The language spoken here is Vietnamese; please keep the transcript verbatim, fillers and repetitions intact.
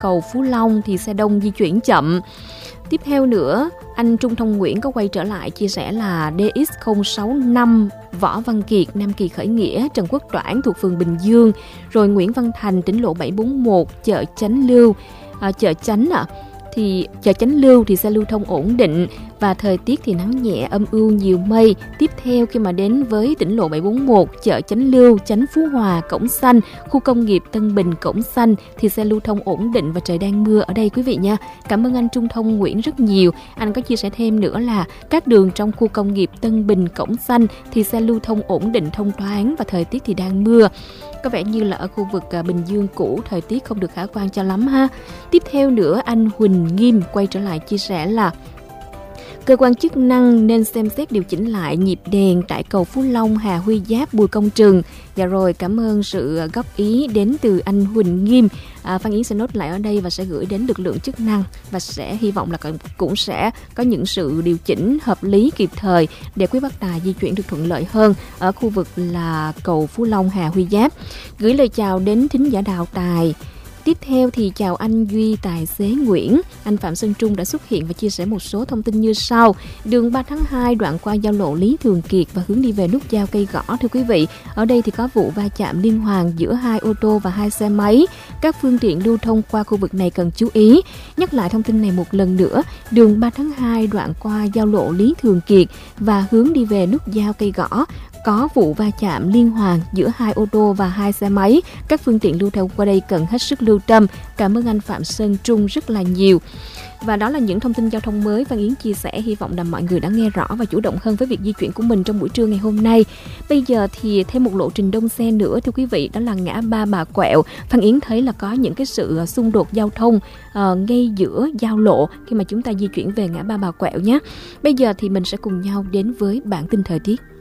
cầu Phú Long thì xe đông di chuyển chậm. Tiếp theo nữa, anh Trung Thông Nguyễn có quay trở lại chia sẻ là đê ích không sáu năm Võ Văn Kiệt, Nam Kỳ Khởi Nghĩa, Trần Quốc Toản thuộc phường Bình Dương, rồi Nguyễn Văn Thành, tỉnh lộ bảy bốn một, chợ Chánh Lưu, à, chợ Chánh ạ. À. Thì chợ Chánh Lưu thì xe lưu thông ổn định và thời tiết thì nắng nhẹ, âm u, nhiều mây. Tiếp theo khi mà đến với tỉnh lộ bảy bốn một, chợ Chánh Lưu, Chánh Phú Hòa, Cổng Xanh, khu công nghiệp Tân Bình, Cổng Xanh thì xe lưu thông ổn định và trời đang mưa ở đây quý vị nha. Cảm ơn anh Trung Thông Nguyễn rất nhiều. Anh có chia sẻ thêm nữa là các đường trong khu công nghiệp Tân Bình, Cổng Xanh thì xe lưu thông ổn định, thông thoáng và thời tiết thì đang mưa. Có vẻ như là ở khu vực Bình Dương cũ thời tiết không được khả quan cho lắm ha. Tiếp theo nữa, anh Huỳnh Nghiêm quay trở lại chia sẻ là cơ quan chức năng nên xem xét điều chỉnh lại nhịp đèn tại cầu Phú Long, Hà Huy Giáp, Bùi Công Trừng. Dạ rồi, cảm ơn sự góp ý đến từ anh Huỳnh Nghiêm. À, Phan Yến sẽ nốt lại ở đây và sẽ gửi đến lực lượng chức năng và sẽ hy vọng là cũng sẽ có những sự điều chỉnh hợp lý kịp thời để quý bác tài di chuyển được thuận lợi hơn ở khu vực là cầu Phú Long, Hà Huy Giáp. Gửi lời chào đến thính giả Đào Tài. Tiếp theo thì chào anh Duy, tài xế Nguyễn. Anh Phạm Xuân Trung đã xuất hiện và chia sẻ một số thông tin như sau. Đường ba tháng hai đoạn qua giao lộ Lý Thường Kiệt và hướng đi về nút giao Cây Gõ. Thưa quý vị, ở đây thì có vụ va chạm liên hoàn giữa hai ô tô và hai xe máy. Các phương tiện lưu thông qua khu vực này cần chú ý. Nhắc lại thông tin này một lần nữa. Đường ba tháng hai đoạn qua giao lộ Lý Thường Kiệt và hướng đi về nút giao Cây Gõ có vụ va chạm liên hoàn giữa hai ô tô và hai xe máy. Các phương tiện lưu thông qua đây cần hết sức lưu tâm. Cảm ơn anh Phạm Sơn Trung rất là nhiều. Và đó là những thông tin giao thông mới Phan Yến chia sẻ. Hy vọng là mọi người đã nghe rõ và chủ động hơn với việc di chuyển của mình trong buổi trưa ngày hôm nay. Bây giờ thì thêm một lộ trình đông xe nữa thưa quý vị, đó là ngã ba Bà Quẹo. Phan Yến thấy là có những cái sự xung đột giao thông uh, ngay giữa giao lộ khi mà chúng ta di chuyển về ngã ba Bà Quẹo nhé. Bây giờ thì mình sẽ cùng nhau đến với bản tin thời tiết.